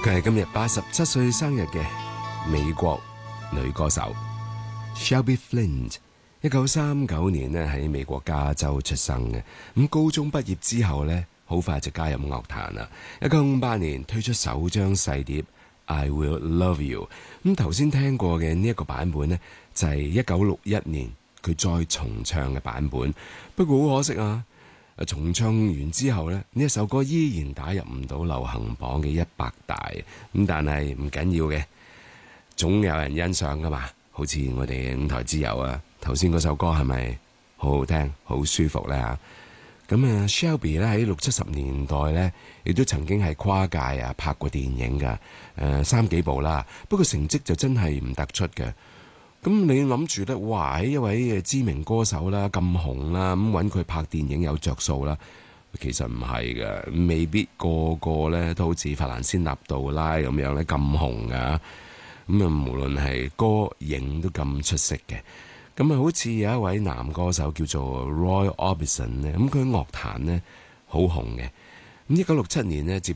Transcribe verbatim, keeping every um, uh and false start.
佢係今日八十七歲生日嘅美國女歌手 Shelby Flint。一九三九年咧喺美國加州出生嘅，咁高中畢業之後咧，好快就加入樂壇啦。一九五八年推出首張細碟《I Will Love You》，咁頭先聽過嘅呢一個版本呢，就係一九六一年佢再重唱嘅版本。不過好可惜啊，重唱完之後呢，呢一首歌依然打入唔到流行榜嘅一百大。咁但係唔緊要嘅，總有人欣賞噶嘛。好似我哋五台之友啊，頭先嗰首歌係咪好好聽、好舒服呢？咁啊 Shelby 咧喺六七十年代咧，亦都曾經係跨界啊拍過電影噶，誒、呃、三幾部啦。不過成績就真係唔突出嘅。咁你諗住咧，哇！一位知名歌手啦，咁紅啦，咁揾佢拍電影有着數啦？其實唔係嘅，未必個個咧都好似法蘭仙納杜拉咁樣咧咁紅噶。咁啊，無論係歌影都咁出色嘅。咁啊，好似有一位男歌手叫做 Roy Orbison 咧，咁佢喺樂壇咧好紅嘅。咁一九六七年咧接